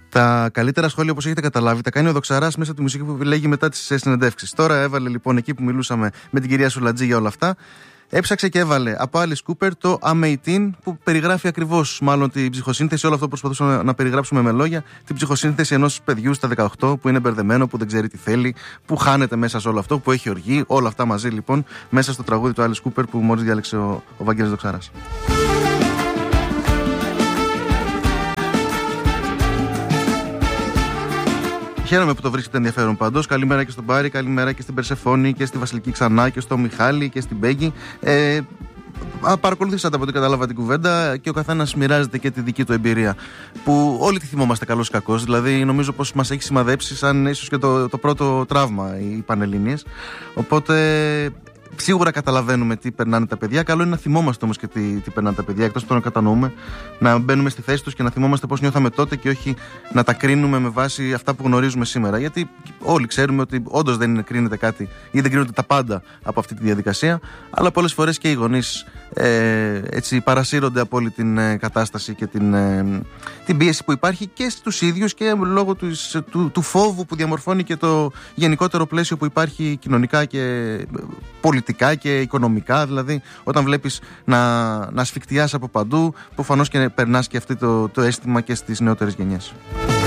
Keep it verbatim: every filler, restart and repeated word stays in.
Τα καλύτερα σχόλια, όπως έχετε καταλάβει, τα κάνει ο Δοξαράς μέσα από τη μουσική που επιλέγει μετά τις συνεντεύξεις. Τώρα έβαλε λοιπόν εκεί που μιλούσαμε με την κυρία Σουλατζή για όλα αυτά. Έψαξε και έβαλε από Alice Cooper το I'm eighteen, που περιγράφει ακριβώς μάλλον την ψυχοσύνθεση, όλο αυτό που προσπαθούσαμε να περιγράψουμε με λόγια, την ψυχοσύνθεση ενός παιδιού στα δεκαοκτώ που είναι μπερδεμένο, που δεν ξέρει τι θέλει, που χάνεται μέσα σε όλο αυτό, που έχει οργή. Όλα αυτά μαζί λοιπόν μέσα στο τραγούδι του Alice Cooper που μόλις διάλεξε ο, ο Βαγγέλης Δοξαράς. Χαίρομαι που το βρίσκεται ενδιαφέρον πάντως. Καλημέρα και στον Πάρη, καλημέρα και στην Περσεφόνη και στη Βασιλική ξανά και στο Μιχάλη και στην Μπέγκη. Ε, παρακολουθήσατε από ό,τι κατάλαβα την κουβέντα και ο καθένας μοιράζεται και τη δική του εμπειρία. Που όλοι τη θυμόμαστε καλώς ή κακώς. Δηλαδή, νομίζω πως μας έχει σημαδέψει σαν ίσως και το, το πρώτο τραύμα οι Πανελλήνιες. Οπότε. Σίγουρα καταλαβαίνουμε τι περνάνε τα παιδιά. Καλό είναι να θυμόμαστε όμως και τι, τι περνάνε τα παιδιά, εκτός από το να κατανοούμε, να μπαίνουμε στη θέση τους και να θυμόμαστε πώς νιώθαμε τότε και όχι να τα κρίνουμε με βάση αυτά που γνωρίζουμε σήμερα. Γιατί όλοι ξέρουμε ότι όντως δεν κρίνεται κάτι ή δεν κρίνονται τα πάντα από αυτή τη διαδικασία, αλλά πολλές φορές και οι γονείς ε, έτσι παρασύρονται από όλη την ε, κατάσταση και την, ε, την πίεση που υπάρχει και στους ίδιους και λόγω του, του, του φόβου που διαμορφώνει και το γενικότερο πλαίσιο που υπάρχει κοινωνικά και πολιτικά και οικονομικά. Δηλαδή, όταν βλέπεις να, να ασφικτιάς από παντού, προφανώς και περνάς και αυτό το, το αίσθημα και στις νεότερες γενιές.